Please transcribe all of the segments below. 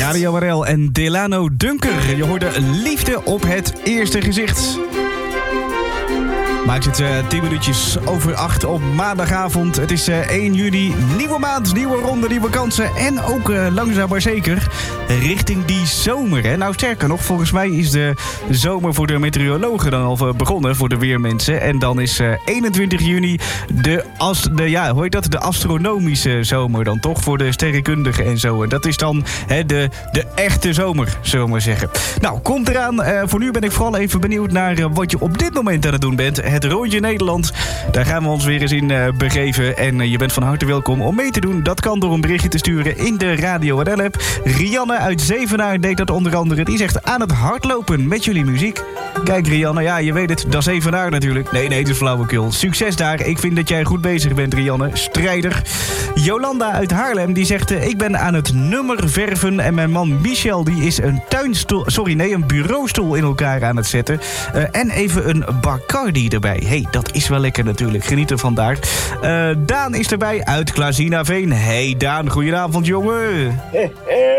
Radio Warel en Delano Dunker. Je hoorde Liefde op het eerste gezicht. Maakt het 10 minuutjes over 8 op maandagavond. Het is 1 juni, nieuwe maand, nieuwe ronde, nieuwe kansen. En ook langzaam maar zeker richting die zomer. Hè? Nou, sterker nog, volgens mij is de zomer voor de meteorologen dan al begonnen, voor de weermensen. En dan is 21 juni de astronomische zomer dan toch, voor de sterrenkundigen en zo. En dat is dan de echte zomer, zullen we maar zeggen. Nou, komt eraan. Voor nu ben ik vooral even benieuwd naar wat je op dit moment aan het doen bent. Het Rondje Nederland. Daar gaan we ons weer eens in begeven. En je bent van harte welkom om mee te doen. Dat kan door een berichtje te sturen in de Radio Warel app. Rianne uit Zevenaar deed dat onder andere. Die zegt aan het hardlopen met jullie muziek. Kijk Rianne, ja je weet het, dat is Zevenaar natuurlijk. Nee, het is flauwekul. Succes daar. Ik vind dat jij goed bezig bent Rianne. Strijder. Jolanda uit Haarlem die zegt ik ben aan het nummer verven. En mijn man Michel die is een een bureaustoel in elkaar aan het zetten. En even een Bacardi erbij. Hey, dat is wel lekker natuurlijk. Geniet ervan daar. Daan is erbij uit Klazinaveen. Hey Daan, goedenavond jongen. Hey,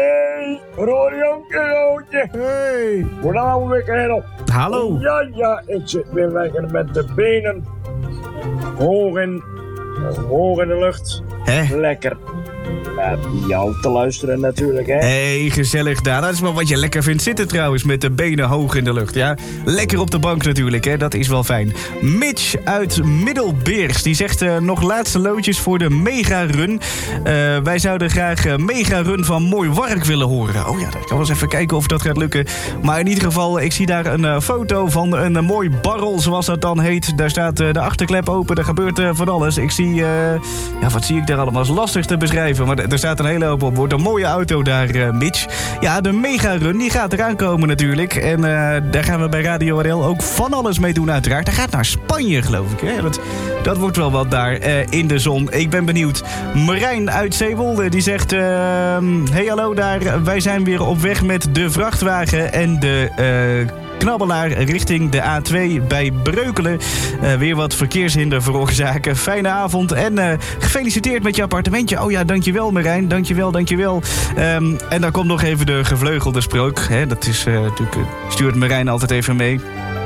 Rodiantje. Hey. Goedenavond weer kerel. Hallo. Ja, ik zit weer lekker met de benen hoog in de lucht. Hè? Lekker. Jou te luisteren natuurlijk, hè. Hey, gezellig Daan. Dat is wel wat je lekker vindt zitten trouwens, met de benen hoog in de lucht, ja. Lekker op de bank natuurlijk, hè. Dat is wel fijn. Mitch uit Middelbeers, die zegt nog laatste loodjes voor de mega-run. Wij zouden graag mega-run van Mooi Wark willen horen. Oh ja, ik kan wel eens even kijken of dat gaat lukken. Maar in ieder geval, ik zie daar een foto van een mooi barrel, zoals dat dan heet. Daar staat de achterklep open, er gebeurt van alles. Ik zie, wat zie ik daar allemaal? Dat is lastig te beschrijven, maar er staat een hele hoop op. Wordt een mooie auto daar, Mitch. Ja, de mega-run, die gaat eraan komen natuurlijk. En daar gaan we bij Radio Warel ook van alles mee doen uiteraard. Hij gaat naar Spanje, geloof ik. Hè? Dat wordt wel wat daar in de zon. Ik ben benieuwd. Marijn uit Zeewolde, die zegt hey, hallo daar. Wij zijn weer op weg met de vrachtwagen en de knabbelaar richting de A2 bij Breukelen. Weer wat verkeershinder veroorzaken. Fijne avond en gefeliciteerd met je appartementje. Oh ja, dankjewel Marijn. Dankjewel. En dan komt nog even de gevleugelde sprook. Hè, dat is natuurlijk, stuurt Marijn altijd even mee.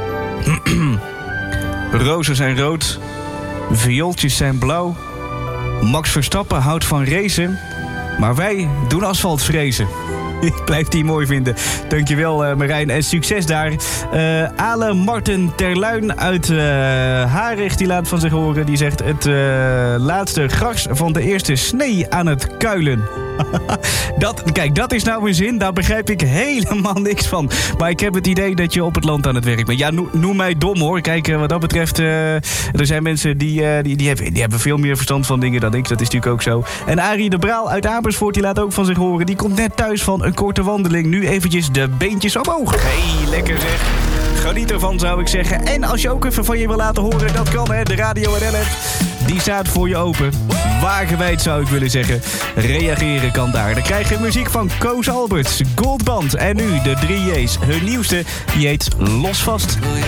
Rozen zijn rood. Viooltjes zijn blauw. Max Verstappen houdt van racen. Maar wij doen asfaltvrezen. Ik blijf die mooi vinden. Dankjewel Marijn en succes daar. Ale Marten Terluin uit Harig die laat van zich horen. Die zegt het laatste gras van de eerste snee aan het kuilen. Dat is nou een zin, daar begrijp ik helemaal niks van. Maar ik heb het idee dat je op het land aan het werk bent. Ja, noem mij dom hoor. Kijk, wat dat betreft, er zijn mensen die hebben veel meer verstand van dingen dan ik. Dat is natuurlijk ook zo. En Arie de Braal uit Amersfoort, die laat ook van zich horen. Die komt net thuis van een korte wandeling. Nu eventjes de beentjes omhoog. Hey, lekker zeg. Geniet ervan, zou ik zeggen. En als je ook even van je wil laten horen, dat kan hè. De Radio Warel app, die staat voor je open. Wagenwijd zou ik willen zeggen. Reageren kan daar. Dan krijg je muziek van Koos Alberts, Goldband. En nu de 3J's. Hun nieuwste, die heet Losvast.